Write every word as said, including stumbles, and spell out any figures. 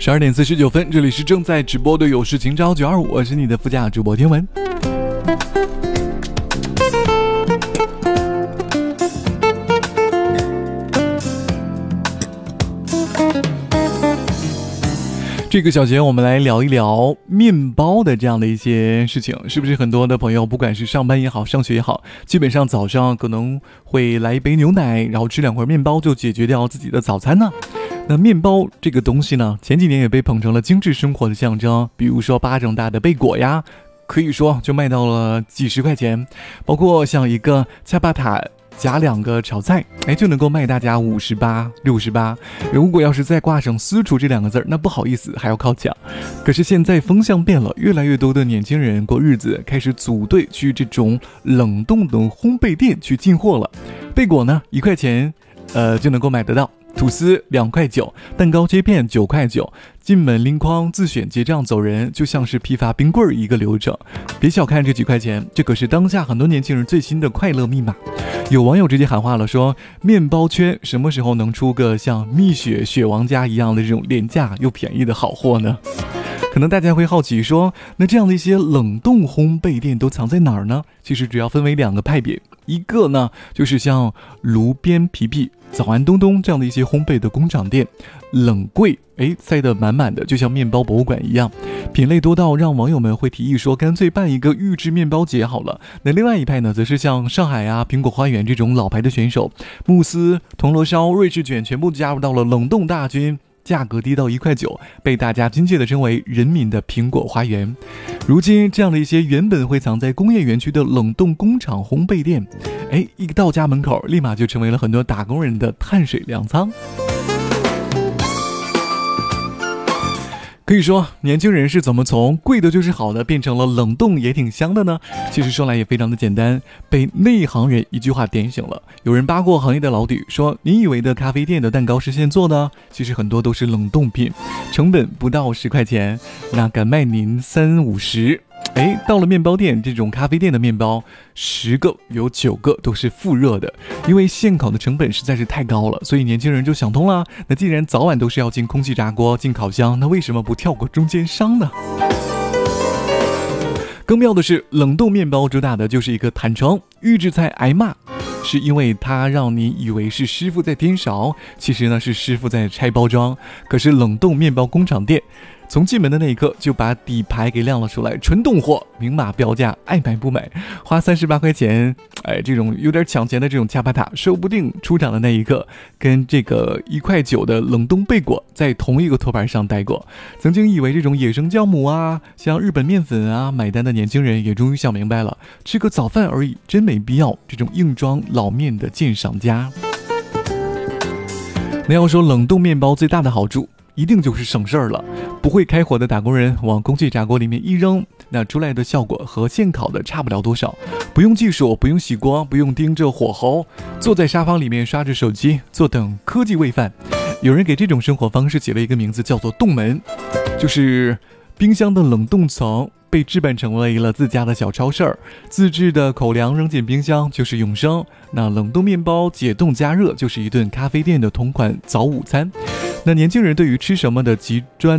十二点四十九分，这里是正在直播的有事情招九二五，我是你的副驾主播天文。这个小节我们来聊一聊面包的这样的一些事情，是不是很多的朋友不管是上班也好上学也好，基本上早上可能会来一杯牛奶，然后吃两块面包就解决掉自己的早餐呢？那面包这个东西呢，前几年也被捧成了精致生活的象征，比如说巴掌大的贝果呀，可以说就卖到了几十块钱，包括像一个恰巴塔加两个炒菜，哎，就能够卖大家五十八、六十八。如果要是再挂上私厨这两个字儿，那不好意思，还要靠抢。可是现在风向变了，越来越多的年轻人过日子开始组队去这种冷冻的烘焙店去进货了。贝果呢，一块钱，呃，就能够买得到。吐司两块九，蛋糕切片九块九，进门拎筐自选结账走人，就像是批发冰棍一个流程。别小看这几块钱，这可是当下很多年轻人最新的快乐密码。有网友直接喊话了，说面包圈什么时候能出个像蜜雪雪王家一样的这种廉价又便宜的好货呢？可能大家会好奇说，那这样的一些冷冻烘焙店都藏在哪儿呢？其实主要分为两个派别，一个呢就是像炉边皮皮、早安东东这样的一些烘焙的工厂店，冷柜哎塞得满满的，就像面包博物馆一样，品类多到让网友们会提议说，干脆办一个预制面包节好了。那另外一派呢，则是像上海啊、苹果花园这种老牌的选手，慕斯、铜锣烧、瑞士卷全部加入到了冷冻大军。价格低到一块九，被大家亲切地称为人民的苹果花园。如今这样的一些原本会藏在工业园区的冷冻工厂烘焙店，哎，一到家门口立马就成为了很多打工人的碳水粮仓。可以说年轻人是怎么从贵的就是好的变成了冷冻也挺香的呢？其实说来也非常的简单，被内行人一句话点醒了。有人扒过行业的老底，说你以为的咖啡店的蛋糕是现做的，其实很多都是冷冻品，成本不到十块钱，那敢卖您三五十。哎，到了面包店这种咖啡店的面包，十个有九个都是复热的，因为现烤的成本实在是太高了，所以年轻人就想通了，那既然早晚都是要进空气炸锅、进烤箱，那为什么不跳过中间商呢？更妙的是，冷冻面包主打的就是一个坦诚，预制菜挨骂，是因为它让你以为是师傅在颠勺，其实呢是师傅在拆包装。可是冷冻面包工厂店从进门的那一刻就把底牌给亮了出来，纯冻货，明码标价，爱买不买，花三十八块钱，哎，这种有点抢钱的这种恰巴塔，说不定出场的那一刻跟这个一块九的冷冻贝果在同一个托盘上待过。曾经以为这种野生酵母啊，像日本面粉啊，买单的年轻人也终于想明白了，吃个早饭而已，真没必要这种硬装老面的鉴赏家。那要说冷冻面包最大的好处，一定就是省事儿了。不会开火的打工人往空气炸锅里面一扔，那出来的效果和现烤的差不了多少。不用技术，不用洗锅，不用盯着火候，坐在沙发里面刷着手机，坐等科技喂饭。有人给这种生活方式起了一个名字，叫做冻门，就是冰箱的冷冻层被置办成为了自家的小超市，自制的口粮扔进冰箱就是永生。那冷冻面包解冻加热就是一顿咖啡店的同款早午餐。那年轻人对于吃什么的极端